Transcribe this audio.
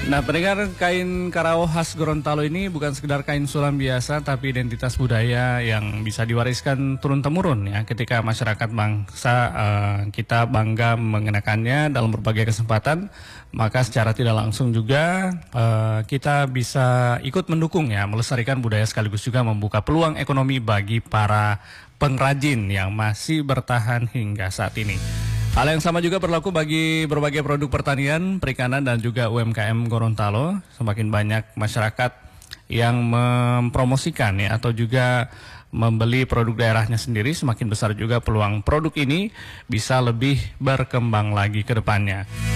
Nah, pendengar, kain karao khas Gorontalo ini bukan sekedar kain sulam biasa, tapi identitas budaya yang bisa diwariskan turun-temurun ya. Ketika masyarakat bangsa kita bangga mengenakannya dalam berbagai kesempatan, maka secara tidak langsung juga kita bisa ikut mendukung ya, melestarikan budaya sekaligus juga membuka peluang ekonomi bagi para pengrajin yang masih bertahan hingga saat ini. Hal yang sama juga berlaku bagi berbagai produk pertanian, perikanan, dan juga UMKM Gorontalo. Semakin banyak masyarakat yang mempromosikan ya, atau juga membeli produk daerahnya sendiri, semakin besar juga peluang produk ini bisa lebih berkembang lagi ke depannya.